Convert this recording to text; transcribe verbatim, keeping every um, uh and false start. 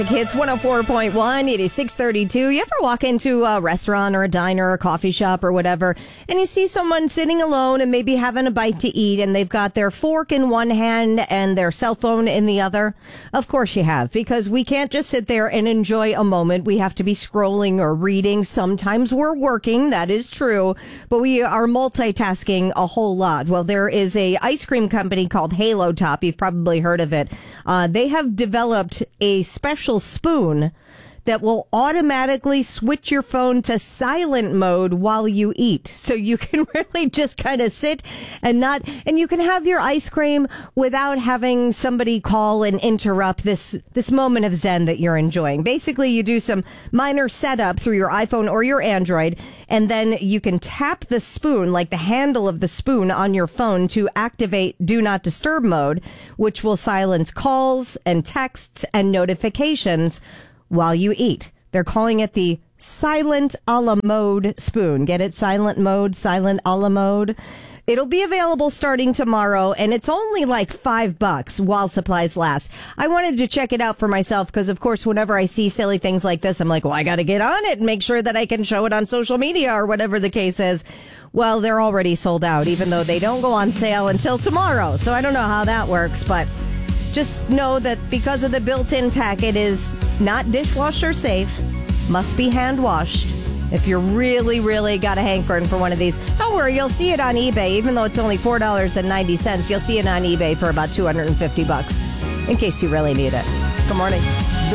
Hits one oh four point one. It is six thirty-two. You ever walk into a restaurant or a diner or a coffee shop or whatever, and you see someone sitting alone and maybe having a bite to eat, and they've got their fork in one hand and their cell phone in the other? Of course you have, because we can't just sit there and enjoy a moment. We have to be scrolling or reading. Sometimes we're working. That is true. But we are multitasking a whole lot. Well, there is a ice cream company called Halo Top. You've probably heard of it. Uh, they have developed a special spoon that will automatically switch your phone to silent mode while you eat. So you can really just kind of sit and not, and you can have your ice cream without having somebody call and interrupt this, this moment of zen that you're enjoying. Basically, you do some minor setup through your iPhone or your Android, and then you can tap the spoon, like the handle of the spoon on your phone, to activate Do Not Disturb mode, which will silence calls and texts and notifications while you eat. They're calling it the Silent a la Mode spoon. Get it? Silent mode, silent a la mode. It'll be available starting tomorrow, and it's only like five bucks while supplies last. I wanted to check it out for myself because, of course, whenever I see silly things like this, I'm like, well, I got to get on it and make sure that I can show it on social media or whatever the case is. Well, they're already sold out, even though they don't go on sale until tomorrow. So I don't know how that works, but just know that because of the built-in tech, it is not dishwasher safe, must be hand washed. If you really, really got a hankering for one of these, don't worry, you'll see it on eBay. Even though it's only four dollars and ninety cents, you'll see it on eBay for about two hundred fifty bucks, in case you really need it. Good morning.